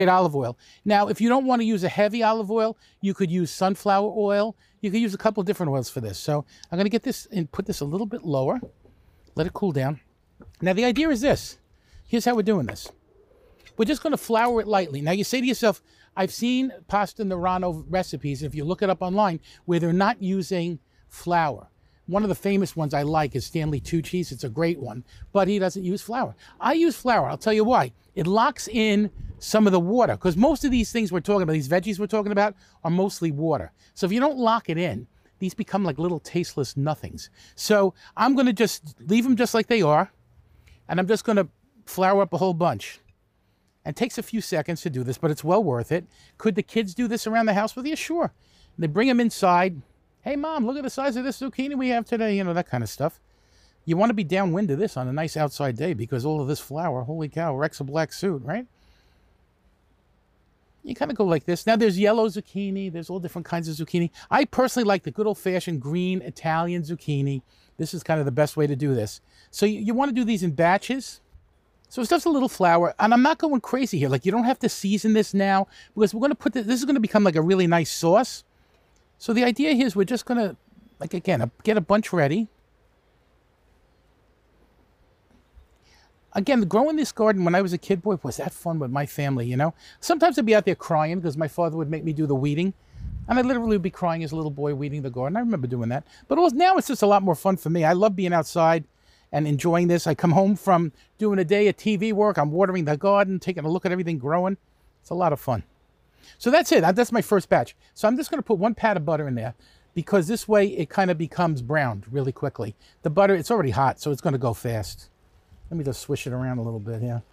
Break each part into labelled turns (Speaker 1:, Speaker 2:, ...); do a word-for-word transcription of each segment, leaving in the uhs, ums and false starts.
Speaker 1: olive oil. Now, if you don't want to use a heavy olive oil, you could use sunflower oil. You could use a couple of different oils for this. So I'm going to get this and put this a little bit lower. Let it cool down. Now, the idea is this. Here's how we're doing this. We're just going to flour it lightly. Now, you say to yourself, I've seen pasta Nerano recipes, if you look it up online, where they're not using flour. One of the famous ones I like is Stanley Tucci's. It's a great one, but he doesn't use flour. I use flour. I'll tell you why. It locks in some of the water, because most of these things we're talking about, these veggies we're talking about, are mostly water. So if you don't lock it in, these become like little tasteless nothings. So I'm going to just leave them just like they are, and I'm just going to flour up a whole bunch. And it takes a few seconds to do this, but it's well worth it. Could the kids do this around the house with you? Sure. They bring them inside. Hey, Mom, look at the size of this zucchini we have today, you know, that kind of stuff. You want to be downwind of this on a nice outside day because all of this flour, holy cow, wrecks a black suit, right? You kind of go like this. Now, there's yellow zucchini. There's all different kinds of zucchini. I personally like the good old-fashioned green Italian zucchini. This is kind of the best way to do this. So you, you want to do these in batches. So it's just a little flour. And I'm not going crazy here. Like, you don't have to season this now because we're going to put this, this is going to become like a really nice sauce. So the idea here is we're just going to, like, again, get a bunch ready. Again, growing this garden when I was a kid, boy, was that fun with my family, you know? Sometimes I'd be out there crying because my father would make me do the weeding. And I literally would be crying as a little boy weeding the garden. I remember doing that. But it was, now it's just a lot more fun for me. I love being outside and enjoying this. I come home from doing a day of T V work. I'm watering the garden, taking a look at everything growing. It's a lot of fun. So that's it. That's my first batch. So I'm just going to put one pat of butter in there because this way it kind of becomes browned really quickly. The butter, it's already hot, so it's going to go fast. Let me just swish it around a little bit here.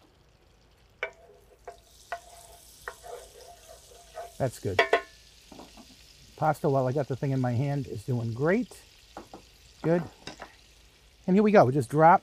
Speaker 1: That's good. Pasta, while I got the thing in my hand, is doing great. Good. And here we go. We just drop.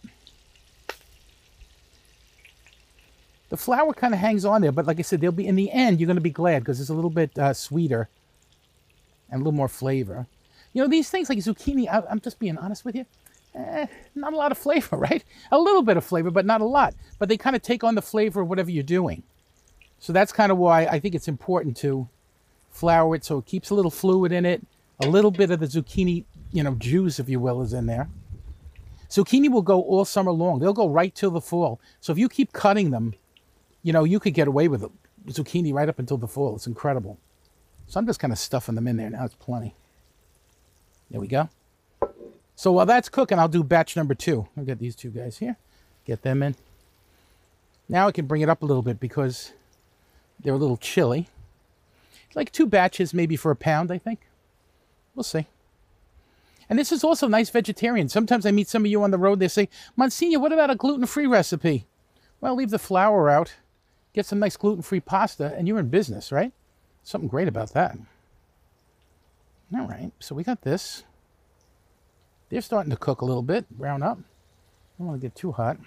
Speaker 1: The flour kind of hangs on there, but like I said, they'll be in the end, you're going to be glad because it's a little bit uh, sweeter and a little more flavor. You know, these things like zucchini, I, I'm just being honest with you, eh, not a lot of flavor, right? A little bit of flavor, but not a lot. But they kind of take on the flavor of whatever you're doing. So that's kind of why I think it's important to flour it so it keeps a little fluid in it. A little bit of the zucchini, you know, juice, if you will, is in there. Zucchini will go all summer long. They'll go right till the fall. So if you keep cutting them, you know, you could get away with zucchini right up until the fall. It's incredible. So I'm just kind of stuffing them in there now. It's plenty. There we go. So while that's cooking, I'll do batch number two. I'll get these two guys here. Get them in. Now I can bring it up a little bit because they're a little chilly. Like two batches maybe for a pound, I think. We'll see. And this is also nice vegetarian. Sometimes I meet some of you on the road. They say, Monsignor, what about a gluten-free recipe? Well, leave the flour out. Get some nice gluten-free pasta, and you're in business, right? Something great about that. All right, so we got this. They're starting to cook a little bit, brown up. I don't want to get too hot.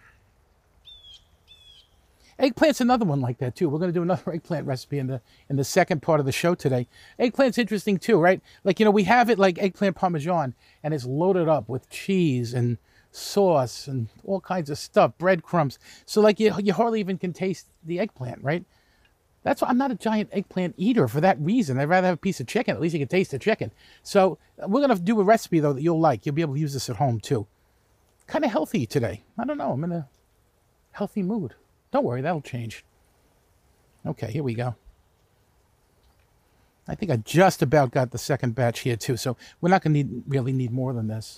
Speaker 1: Eggplant's another one like that, too. We're going to do another eggplant recipe in the in the second part of the show today. Eggplant's interesting, too, right? Like, you know, we have it like eggplant parmesan, and it's loaded up with cheese and sauce and all kinds of stuff, breadcrumbs. So, like, you, you hardly even can taste the eggplant, right? That's why I'm not a giant eggplant eater for that reason. I'd rather have a piece of chicken. At least you can taste the chicken. So we're going to do a recipe, though, that you'll like. You'll be able to use this at home, too. Kind of healthy today. I don't know. I'm in a healthy mood. Don't worry. That'll change. Okay, here we go. I think I just about got the second batch here, too. So we're not going to need really need more than this.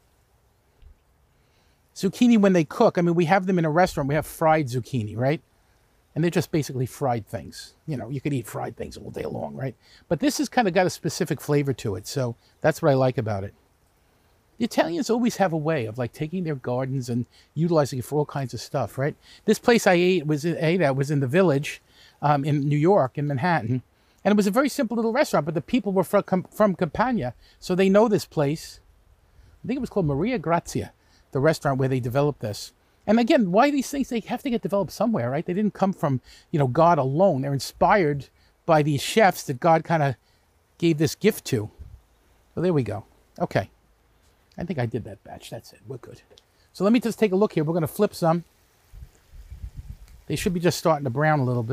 Speaker 1: Zucchini, when they cook, I mean, we have them in a restaurant. We have fried zucchini, right? And they're just basically fried things. You know, you could eat fried things all day long, right? But this has kind of got a specific flavor to it. So that's what I like about it. The Italians always have a way of like taking their gardens and utilizing it for all kinds of stuff, right? This place I ate was ate at was in the Village um, in New York, in Manhattan. And it was a very simple little restaurant, but the people were from, from Campania. So they know this place. I think it was called Maria Grazia, the restaurant where they developed this. And again, why these things, they have to get developed somewhere, right? They didn't come from, you know, God alone. They're inspired by these chefs that God kind of gave this gift to. So there we go. Okay. I think I did that batch. That's it. We're good. So let me just take a look here. We're going to flip some. They should be just starting to brown a little bit.